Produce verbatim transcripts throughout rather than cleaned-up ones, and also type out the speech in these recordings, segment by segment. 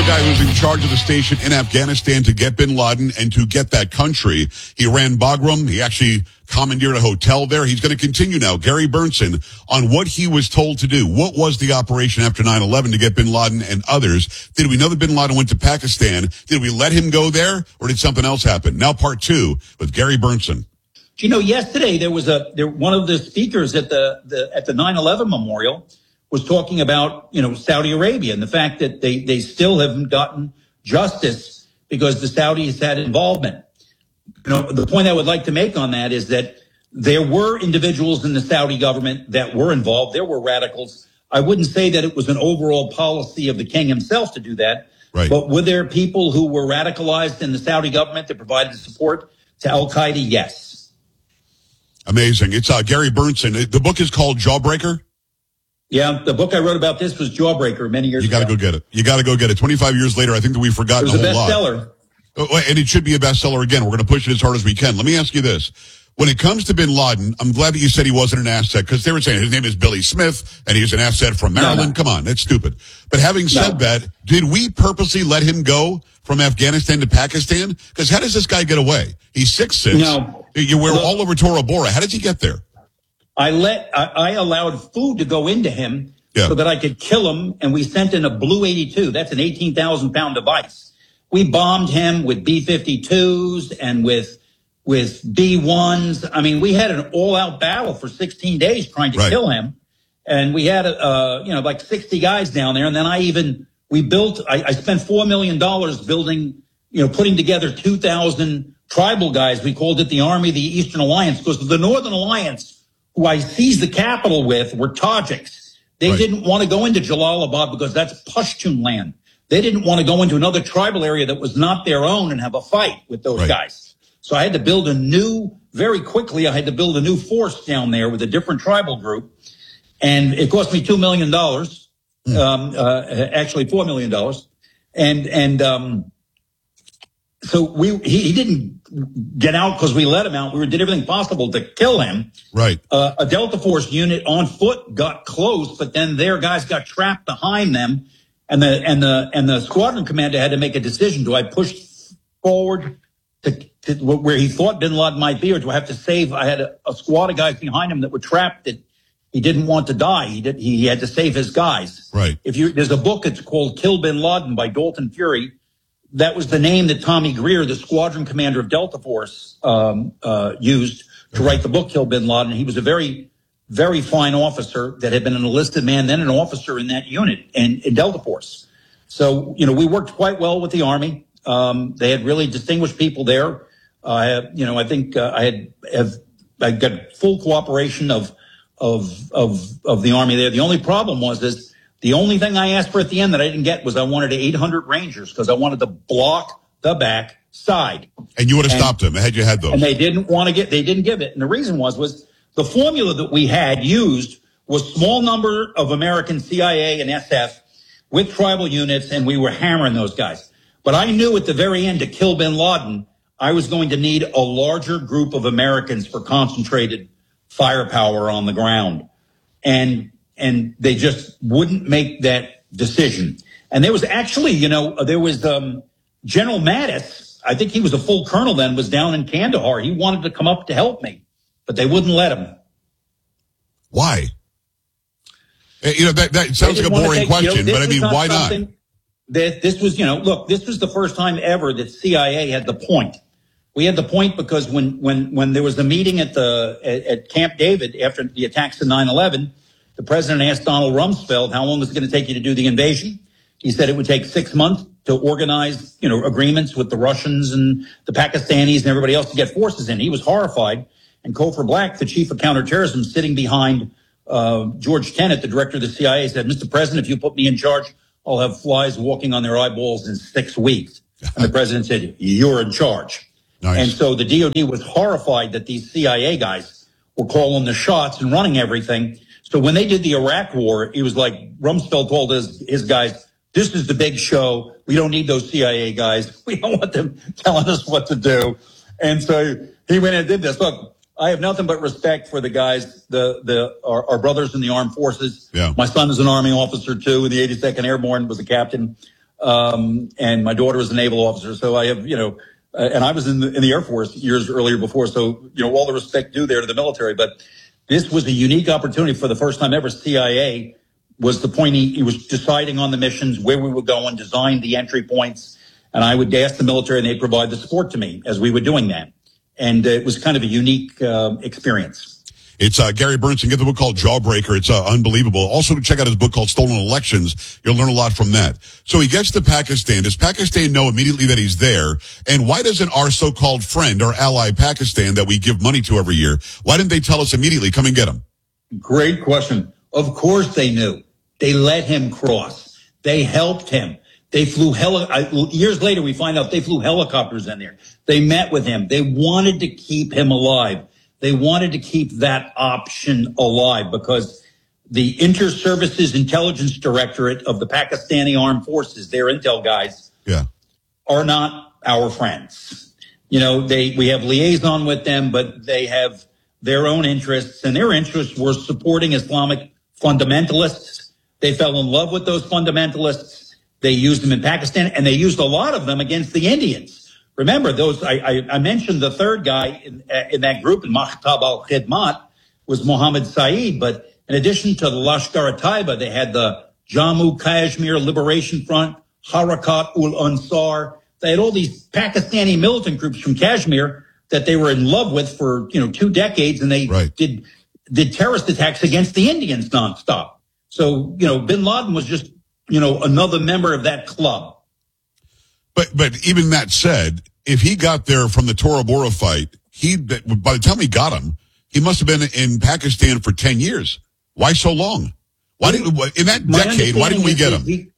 the guy who's in charge of the station in Afghanistan to get bin Laden and to get that country. He ran Bagram. He actually commandeered a hotel there. He's going to continue now, Gary Berntsen, on what he was told to do. What was the operation after nine eleven to get bin Laden and others? Did we know that bin Laden went to Pakistan? Did we let him go there, or did something else happen? Now part two with Gary Berntsen. You know, yesterday there was a there, one of the speakers at the, the at the nine eleven memorial was talking about, you know, Saudi Arabia and the fact that they, they still haven't gotten justice because the Saudis had involvement. You know, the point I would like to make on that is that there were individuals in the Saudi government that were involved. There were radicals. I wouldn't say that it was an overall policy of the king himself to do that. Right. But were there people who were radicalized in the Saudi government that provided support to al-Qaeda? Yes. Amazing. It's uh, Gary Berntsen. The book is called Jawbreaker. Yeah, the book I wrote about this was Jawbreaker many years ago. You got to go get it. You got to go get it. twenty-five years later, I think that we've forgotten a whole lot. It was a bestseller. Oh, and it should be a bestseller again. We're going to push it as hard as we can. Let me ask you this. When it comes to bin Laden, I'm glad that you said he wasn't an asset, because they were saying his name is Billy Smith and he's an asset from Maryland. No, no. Come on, that's stupid. But having said no. that, did we purposely let him go from Afghanistan to Pakistan? Because how does this guy get away? He's six six. No. You were Look, all over Tora Bora. How did he get there? I let I, I allowed food to go into him yeah. so that I could kill him, and we sent in a Blue eighty-two. That's an eighteen thousand pound device. We bombed him with B fifty-twos and with with B ones. I mean, we had an all-out battle for sixteen days trying to right. kill him, and we had uh, you know like sixty guys down there. And then I even we built. I, I spent four million dollars building, you know, putting together two thousand tribal guys. We called it the Army of the Eastern Alliance, because the Northern Alliance, who I seized the capital with, were Tajiks. They right. didn't want to go into Jalalabad because that's Pashtun land. They didn't want to go into another tribal area that was not their own and have a fight with those right. guys. So I had to build a new, very quickly, I had to build a new force down there with a different tribal group. And it cost me two million dollars, mm. um, uh, actually four million dollars. And, and, um, so we, he, he didn't get out because we let him out. We did everything possible to kill him. Right. Uh, a Delta Force unit on foot got close, but then their guys got trapped behind them. And the, and the, and the squadron commander had to make a decision. Do I push forward to, to where he thought bin Laden might be, or do I have to save? I had a, a squad of guys behind him that were trapped that he didn't want to die. He did, he had to save his guys. Right. If you, there's a book, it's called Kill Bin Laden by Dalton Fury. That was the name that Tommy Greer, the squadron commander of Delta Force, um, uh, used to okay. write the book Kill Bin Laden. He was a very, very fine officer that had been an enlisted man, then an officer in that unit and in Delta Force. So, you know, we worked quite well with the Army. Um, they had really distinguished people there. Uh, you know, I think uh, I had have I got full cooperation of of of of the Army there. The only problem was this. The only thing I asked for at the end that I didn't get was I wanted eight hundred Rangers, because I wanted to block the back side. And you would have and, stopped them had you had those. And they didn't want to get, they didn't give it. And the reason was, was the formula that we had used was small number of American C I A and S F with tribal units, and we were hammering those guys. But I knew at the very end to kill bin Laden, I was going to need a larger group of Americans for concentrated firepower on the ground. And And they just wouldn't make that decision. And there was actually, you know, there was um, General Mattis. I think he was a full colonel then, was down in Kandahar. He wanted to come up to help me, but they wouldn't let him. Why? You know, that, that sounds like a boring take, question, you know, but I mean, not why not? That this was, you know, look, this was the first time ever that C I A had the point. We had the point because when when when there was the meeting at the at, at Camp David after the attacks of nine eleven, the president asked Donald Rumsfeld, how long was it going to take you to do the invasion? He said it would take six months to organize, you know, agreements with the Russians and the Pakistanis and everybody else to get forces in. He was horrified. And Cofer Black, the chief of counterterrorism, sitting behind uh, George Tenet, the director of the C I A, said, Mister President, if you put me in charge, I'll have flies walking on their eyeballs in six weeks. And the president said, you're in charge. Nice. And so the D O D was horrified that these C I A guys were calling the shots and running everything. So when they did the Iraq war, it was like Rumsfeld told his, his guys, this is the big show. We don't need those C I A guys. We don't want them telling us what to do. And so he went and did this. Look, I have nothing but respect for the guys, the, the, our, our brothers in the armed forces. Yeah. My son is an Army officer too. The eighty-second Airborne was a captain. Um, and my daughter was a naval officer. So I have, you know, uh, and I was in the, in the Air Force years earlier before. So, you know, all the respect due there to the military. But this was a unique opportunity for the first time ever. C I A was the point. He, he was deciding on the missions, where we were going, designed the entry points. And I would ask the military and they'd provide the support to me as we were doing that. And uh, it was kind of a unique uh, experience. It's uh, Gary Berntsen. Get the book called Jawbreaker. It's uh, unbelievable. Also, check out his book called Stolen Elections. You'll learn a lot from that. So he gets to Pakistan. Does Pakistan know immediately that he's there? And why doesn't our so-called friend or ally Pakistan that we give money to every year, why didn't they tell us immediately, come and get him? Great question. Of course they knew. They let him cross. They helped him. They flew heli- years later, we find out they flew helicopters in there. They met with him. They wanted to keep him alive. They wanted to keep that option alive because the Inter-Services Intelligence Directorate of the Pakistani Armed Forces, their intel guys, yeah, are not our friends. You know, they we have liaison with them, but they have their own interests, and their interests were supporting Islamic fundamentalists. They fell in love with those fundamentalists. They used them in Pakistan, and they used a lot of them against the Indians. Remember, those I, I, I mentioned the third guy in, in that group in Makhtab al-Khidmat was Mohammed Saeed. But in addition to the Lashkar-e-Taiba, they had the Jammu Kashmir Liberation Front, Harakat ul Ansar. They had all these Pakistani militant groups from Kashmir that they were in love with for, you know, two decades. And they right. did, did terrorist attacks against the Indians nonstop. So, you know, bin Laden was just, you know, another member of that club. But but even that said, if he got there from the Tora Bora fight, he by the time he got him, he must have been in Pakistan for ten years. Why so long? Why didn't in that decade? Why didn't we get him? He,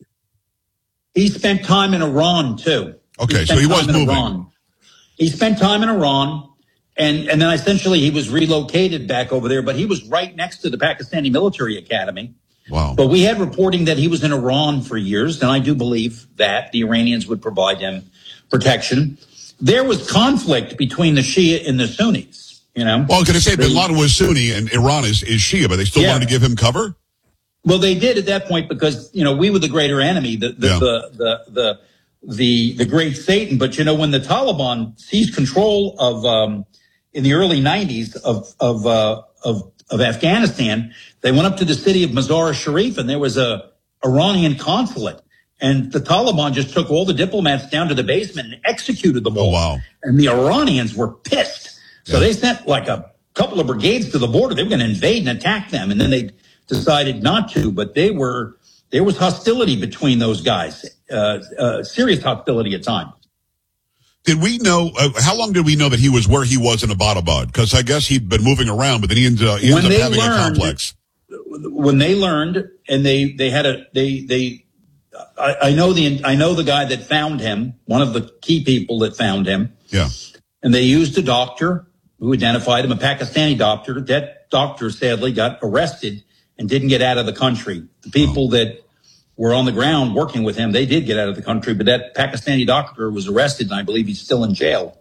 he spent time in Iran too. Okay, he so he was moving. Iran. He spent time in Iran, and and then essentially he was relocated back over there. But he was right next to the Pakistani military academy. Wow. But we had reporting that he was in Iran for years, and I do believe that the Iranians would provide him protection. There was conflict between the Shia and the Sunnis, you know. Well, I was going to say, bin Laden was Sunni and Iran is, is Shia, but they still yeah. wanted to give him cover? Well, they did at that point because, you know, we were the greater enemy, the the, yeah. the, the, the, the, the great Satan. But, you know, when the Taliban seized control of, um, in the early nineties of, of, uh, of, of Afghanistan, they went up to the city of Mazar-e-Sharif, and there was a Iranian consulate. And the Taliban just took all the diplomats down to the basement and executed them all. Oh, wow. And the Iranians were pissed. So yeah. they sent like a couple of brigades to the border. They were going to invade and attack them. And then they decided not to. But they were there was hostility between those guys, uh, uh, serious hostility at times. Did we know, uh, how long did we know that he was where he was in Abbottabad? Because I guess he'd been moving around, but then he ended, uh, he ended up having learned, a complex. When they learned, and they, they had a, they, they, I, I know the, I know the guy that found him, one of the key people that found him. Yeah. And they used a doctor who identified him, a Pakistani doctor. That doctor sadly got arrested and didn't get out of the country. The people oh. that were on the ground working with him, they did get out of the country, but that Pakistani doctor was arrested, and I believe he's still in jail.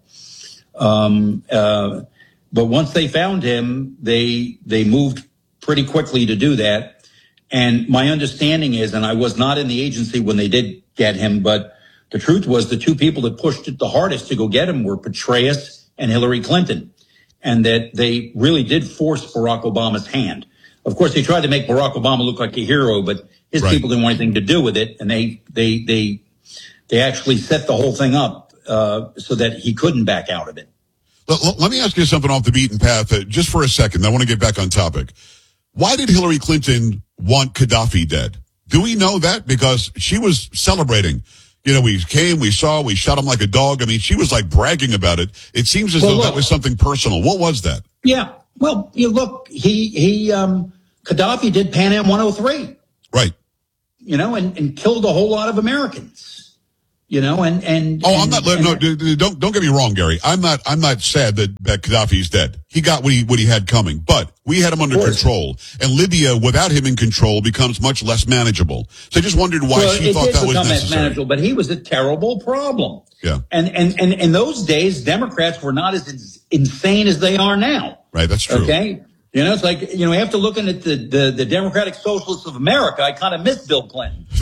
Um, uh, but once they found him, they they moved pretty quickly to do that. And my understanding is, and I was not in the agency when they did get him, but the truth was the two people that pushed it the hardest to go get him were Petraeus and Hillary Clinton, and that they really did force Barack Obama's hand. Of course, they tried to make Barack Obama look like a hero, but his right. people didn't want anything to do with it, and they they they they actually set the whole thing up uh, so that he couldn't back out of it. Let, let me ask you something off the beaten path, uh, just for a second. I want to get back on topic. Why did Hillary Clinton want Gaddafi dead? Do we know that? Because she was celebrating. You know, we came, we saw, we shot him like a dog. I mean, she was like bragging about it. It seems as well, though look, that was something personal. What was that? Yeah. Well, you look, he, he, um, Gaddafi did Pan Am one oh three. Right. You know, and, and killed a whole lot of Americans. You know, and, and oh, and, I'm not. And, no, don't don't get me wrong, Gary. I'm not. I'm not sad that, that Gaddafi's dead. He got what he what he had coming, but we had him under control. And Libya, without him in control, becomes much less manageable. So I just wondered why well, she thought that was necessary. Manageable, but he was a terrible problem. Yeah. And and and in those days, Democrats were not as insane as they are now. Right. That's true. Okay. You know, it's like, you know, after looking at the, the, the Democratic Socialists of America, I kind of miss Bill Clinton.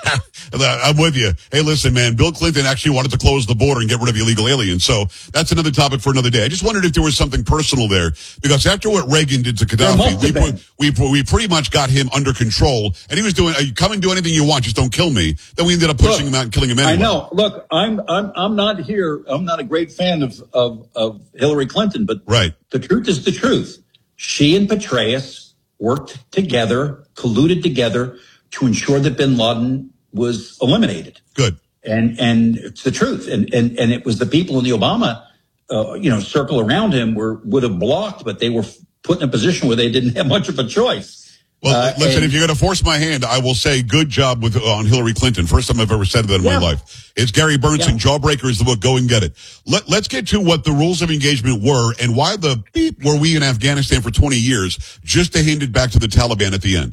I'm with you. Hey, listen, man, Bill Clinton actually wanted to close the border and get rid of illegal aliens. So that's another topic for another day. I just wondered if there was something personal there, because after what Reagan did to Gaddafi, we, put, we, we pretty much got him under control, and he was doing, you come and do anything you want, just don't kill me. Then we ended up pushing Look, him out and killing him anyway. I know. Look, I'm, I'm, I'm not here. I'm not a great fan of, of, of Hillary Clinton, but right. The truth is the truth. She and Petraeus worked together, colluded together to ensure that bin Laden was eliminated. Good. And and it's the truth. And and and it was the people in the Obama, uh, you know, circle around him were would have blocked, but they were put in a position where they didn't have much of a choice. Well, uh, listen, and, if you're going to force my hand, I will say good job with uh, on Hillary Clinton. First time I've ever said that in yeah. my life. It's Gary Bernstein. Yeah. Jawbreaker is the book. Go and get it. Let, let's get to what the rules of engagement were and why the beep were we in Afghanistan for twenty years just to hand it back to the Taliban at the end.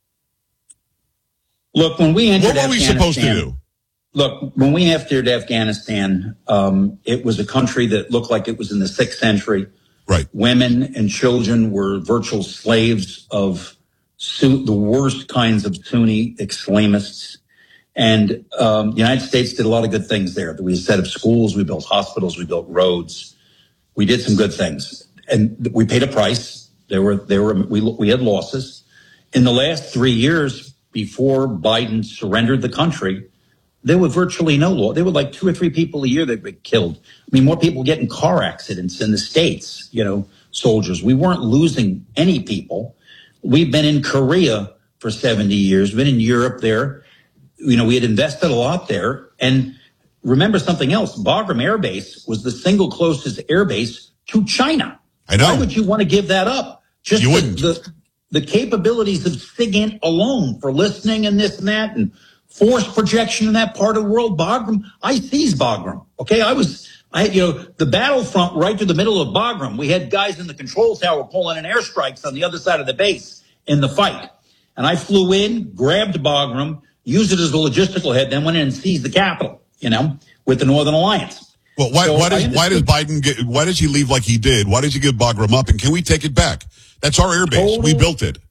Look, when we entered what were we supposed to do? Look, when we entered Afghanistan, um, it was a country that looked like it was in the sixth century. Right. Women and children were virtual slaves of su- the worst kinds of Sunni Islamists. And um, the United States did a lot of good things there. We set up schools, we built hospitals, we built roads. We did some good things. And we paid a price. There were, there were, we, we had losses. In the last three years, before Biden surrendered the country, there were virtually no law. There were like two or three people a year that were killed. I mean, more people get in car accidents in the States, you know, soldiers. We weren't losing any people. We've been in Korea for seventy years, been in Europe there. You know, we had invested a lot there. And remember something else, Bagram Air Base was the single closest air base to China. I know. Why would you want to give that up? Just you the, wouldn't. The, the capabilities of SIGINT alone for listening and this and that and force projection in that part of the world. Bagram, I seized Bagram. Okay, I was, I you know, the battlefront right to the middle of Bagram. We had guys in the control tower pulling in airstrikes on the other side of the base in the fight. And I flew in, grabbed Bagram, used it as a logistical head, then went in and seized the capital, you know, with the Northern Alliance. Well, why, so why does why does Biden get, why does he leave like he did? Why does he give Bagram up? And can we take it back? That's our air base. Total, we built it.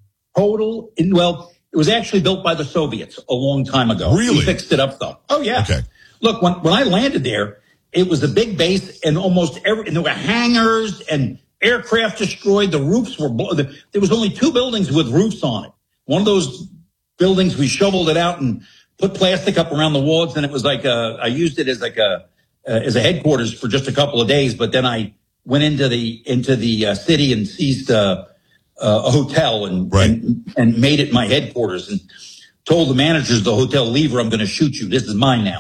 Total, well, it was actually built by the Soviets a long time ago. Really? We fixed it up, though. Oh, yeah. Okay. Look, when, when I landed there, it was a big base, and almost every, and there were hangars and aircraft destroyed. The roofs were, there was only two buildings with roofs on it. One of those buildings, we shoveled it out and put plastic up around the walls, and it was like a, I used it as like a, uh, as a headquarters for just a couple of days, but then I went into the, into the uh, city and seized uh, uh, a hotel and, right. and, and made it my headquarters and told the managers of the hotel, leave or I'm going to shoot you. This is mine now.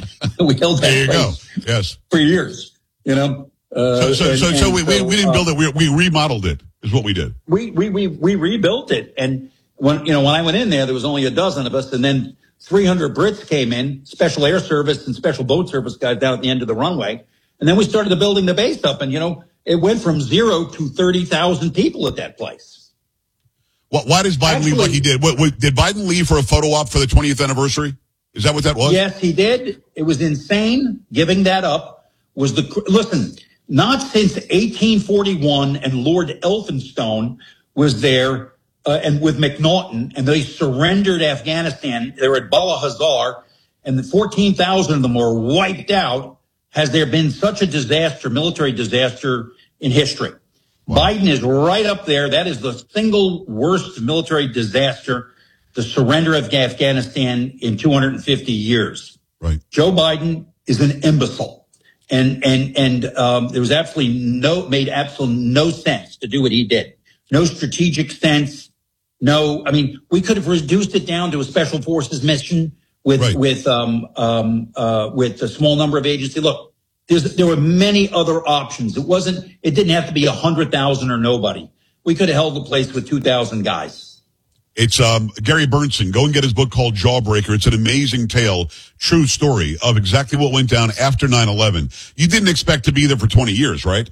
We held that there you place go. Yes. for years, you know. Uh, so, so, and, so, so, we, so we didn't uh, build it. We, we remodeled it is what we did. We, we, we, we rebuilt it. And when, you know, when I went in there, there was only a dozen of us, and then three hundred Brits came in, special air service and special boat service guys down at the end of the runway. And then we started the building the base up, and, you know, it went from zero to thirty thousand people at that place. Well, why does Biden Actually, leave like he did? What, what, did Biden leave for a photo op for the twentieth anniversary? Is that what that was? Yes, he did. It was insane. Giving that up was the, listen, not since eighteen forty-one and Lord Elphinstone was there uh, and with McNaughton, and they surrendered Afghanistan. They were at Bala Hazar, and the fourteen thousand of them were wiped out. Has there been such a disaster, military disaster in history? Wow. Biden is right up there. That is the single worst military disaster, the surrender of Afghanistan in two hundred fifty years. Right. Joe Biden is an imbecile. And, and, and, um, there was absolutely no, made absolutely no sense to do what he did. No strategic sense. No, I mean, we could have reduced it down to a special forces mission with, right. with, um, um, uh, with a small number of agencies. Look, there's, there were many other options. It wasn't, it didn't have to be a hundred thousand or nobody. We could have held the place with two thousand guys. It's um, Gary Bernstein. Go and get his book called Jawbreaker. It's an amazing tale, true story of exactly what went down after nine eleven. You didn't expect to be there for twenty years, right?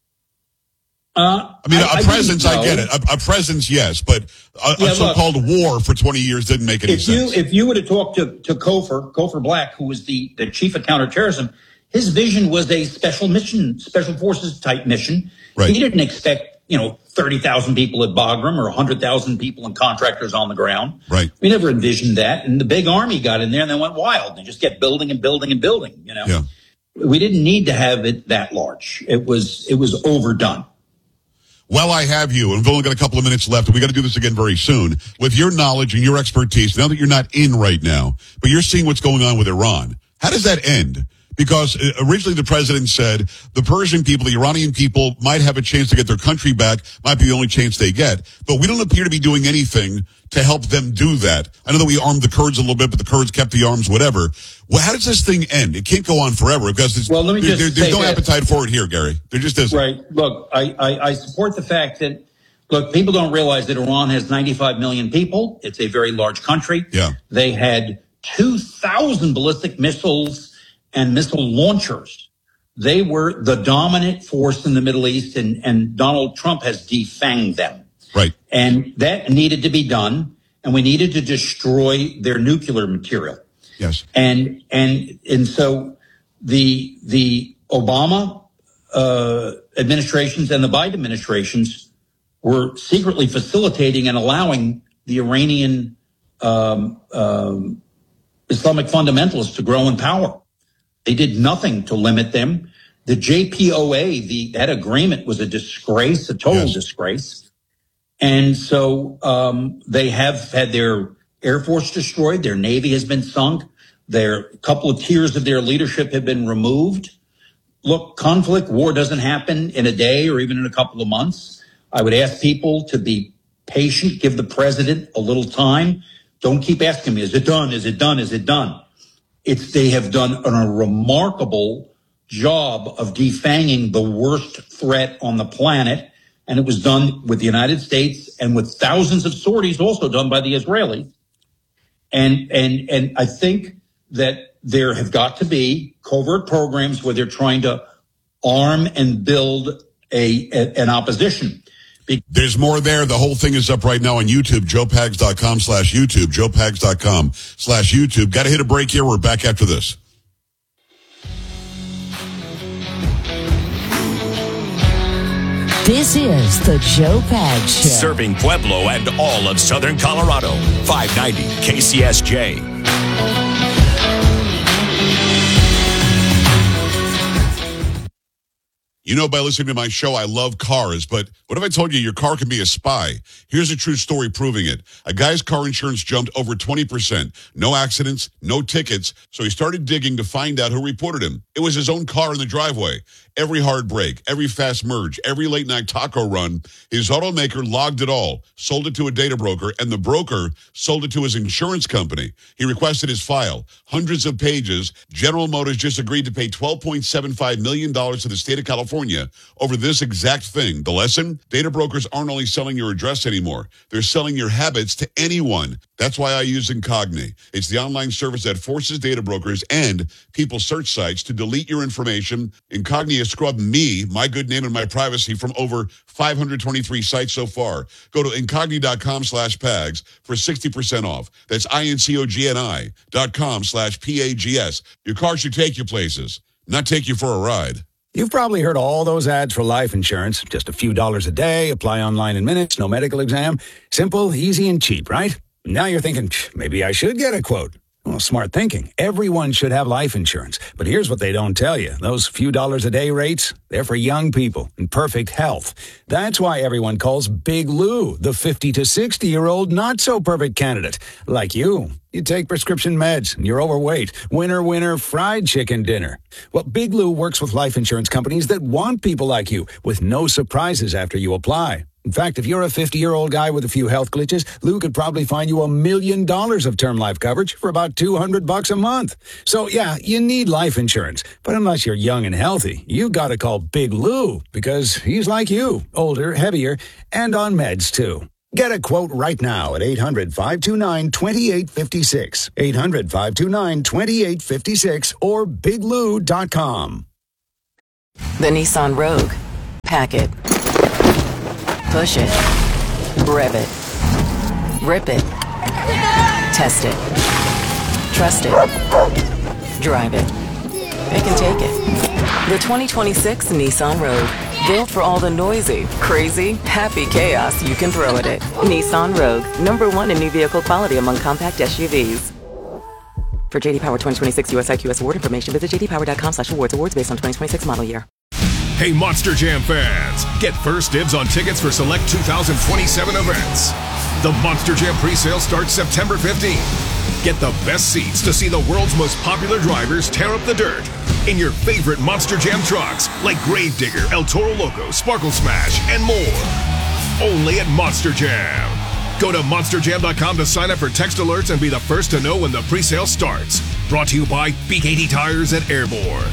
Uh, I mean, I, a presence, I, I get it. A, a presence, yes, but a, yeah, a so-called look, war for twenty years didn't make any if sense. You, if you would have talked to, to Cofer, Cofer Black, who was the, the chief of counterterrorism, his vision was a special mission, special forces type mission. Right. He didn't expect you know, thirty thousand people at Bagram or one hundred thousand people and contractors on the ground. Right. We never envisioned that. And the big army got in there and they went wild. They just kept building and building and building, you know. Yeah. We didn't need to have it that large. It was, it was overdone. Well, I have you, and we've only got a couple of minutes left, and we got to do this again very soon. With your knowledge and your expertise, now that you're not in right now, but you're seeing what's going on with Iran, how does that end? Because originally the president said the Persian people, the Iranian people, might have a chance to get their country back, might be the only chance they get. But we don't appear to be doing anything to help them do that. I know that we armed the Kurds a little bit, but the Kurds kept the arms, whatever. Well, how does this thing end? It can't go on forever because it's, well, let me there, just there, there's say no this. appetite for it here, Gary. There just isn't. Right. Look, I, I, I support the fact that, look, people don't realize that Iran has ninety-five million people. It's a very large country. Yeah. They had two thousand ballistic missiles and missile launchers. They were the dominant force in the Middle East, and, and Donald Trump has defanged them. Right. And that needed to be done, and we needed to destroy their nuclear material. Yes. And and and so the the Obama uh, administrations and the Biden administrations were secretly facilitating and allowing the Iranian um, um, Islamic fundamentalists to grow in power. They did nothing to limit them. The J P O A, the that agreement was a disgrace, a total yes. disgrace. And so um, they have had their Air Force destroyed. Their Navy has been sunk. Their couple of tiers of their leadership have been removed. Look, conflict, war doesn't happen in a day or even in a couple of months. I would ask people to be patient, give the president a little time. Don't keep asking me, is it done? Is it done? Is it done? It's, they have done a remarkable job of defanging the worst threat on the planet. And it was done with the United States and with thousands of sorties also done by the Israelis. And, and, and I think that there have got to be covert programs where they're trying to arm and build a, a an opposition. There's more there. The whole thing is up right now on YouTube, joe pags dot com slash YouTube, joe pags dot com slash YouTube. Got to hit a break here. We're back after this. This is the Joe Pags Show. Serving Pueblo and all of Southern Colorado. five ninety K C S J. You know, by listening to my show, I love cars, but what if I told you your car can be a spy? Here's a true story proving it. A guy's car insurance jumped over twenty percent. No accidents, no tickets, so he started digging to find out who reported him. It was his own car in the driveway. Every hard break, every fast merge, every late night taco run, his automaker logged it all, sold it to a data broker, and the broker sold it to his insurance company. He requested his file. Hundreds of pages. General Motors just agreed to pay twelve point seven five million dollars to the state of California over this exact thing. The lesson? Data brokers aren't only selling your address anymore. They're selling your habits to anyone. That's why I use Incogni. It's the online service that forces data brokers and people search sites to delete your information. Incogni has scrubbed me, my good name, and my privacy from over five hundred twenty-three sites so far. Go to incogni dot com slash pags for sixty percent off. That's I-N-C-O-G-N-I dot com slash P-A-G-S. Your car should take you places, not take you for a ride. You've probably heard all those ads for life insurance. Just a few dollars a day, apply online in minutes, no medical exam. Simple, easy, and cheap, right? Now you're thinking, maybe I should get a quote. Well, smart thinking. Everyone should have life insurance. But here's what they don't tell you. Those few dollars a day rates, they're for young people in perfect health. That's why everyone calls Big Lou the fifty to sixty-year-old not-so-perfect candidate. Like you. You take prescription meds, and you're overweight. Winner, winner, fried chicken dinner. Well, Big Lou works with life insurance companies that want people like you, with no surprises after you apply. In fact, if you're a fifty-year-old guy with a few health glitches, Lou could probably find you a million dollars of term life coverage for about two hundred bucks a month. So, yeah, you need life insurance. But unless you're young and healthy, you got to call Big Lou, because he's like you, older, heavier, and on meds, too. Get a quote right now at eight hundred, five two nine, two eight five six, eight hundred, five two nine, two eight five six, or big lou dot com. The Nissan Rogue. Pack it. Push it. Rev it. Rip it. Test it. Trust it. Drive it. It can take it. The twenty twenty-six Nissan Rogue. Built for all the noisy, crazy, happy chaos you can throw at it. Nissan Rogue, number one in new vehicle quality among compact S U Vs. For J D Power twenty twenty-six U S I Q S award information, visit j d power dot com slash awards. Awards based on twenty twenty-six model year. Hey, Monster Jam fans, get first dibs on tickets for select two thousand twenty-seven events. The Monster Jam pre-sale starts September fifteenth. Get the best seats to see the world's most popular drivers tear up the dirt in your favorite Monster Jam trucks like Gravedigger, El Toro Loco, Sparkle Smash, and more. Only at Monster Jam. Go to monster jam dot com to sign up for text alerts and be the first to know when the pre-sale starts. Brought to you by B K T Tires at Airborne.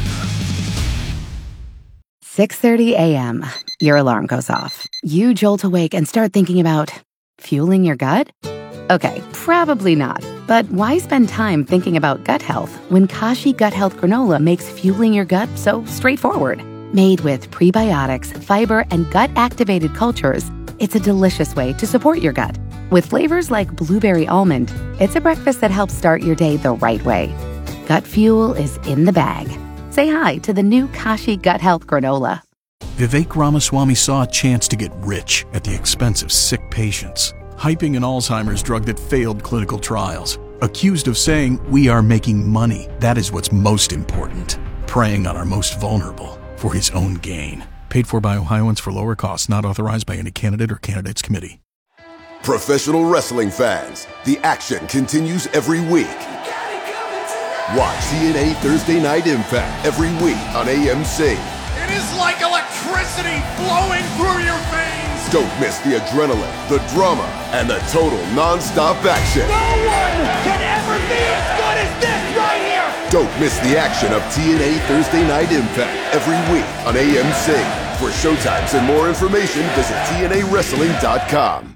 six thirty a.m. Your alarm goes off. You jolt awake and start thinking about fueling your gut? Okay, probably not. But why spend time thinking about gut health when Kashi Gut Health Granola makes fueling your gut so straightforward? Made with prebiotics, fiber, and gut-activated cultures, it's a delicious way to support your gut. With flavors like blueberry almond, it's a breakfast that helps start your day the right way. Gut fuel is in the bag. Say hi to the new Kashi Gut Health Granola. Vivek Ramaswamy saw a chance to get rich at the expense of sick patients, hyping an Alzheimer's drug that failed clinical trials. Accused of saying, "We are making money. That is what's most important." Preying on our most vulnerable for his own gain. Paid for by Ohioans for lower costs, not authorized by any candidate or candidates committee. Professional wrestling fans, the action continues every week. Watch T N A Thursday Night Impact every week on A M C. It is like electricity flowing through your veins. Don't miss the adrenaline, the drama, and the total non-stop action. No one can ever be as good as this right here. Don't miss the action of T N A Thursday Night Impact every week on A M C. For showtimes and more information, visit T N A wrestling dot com.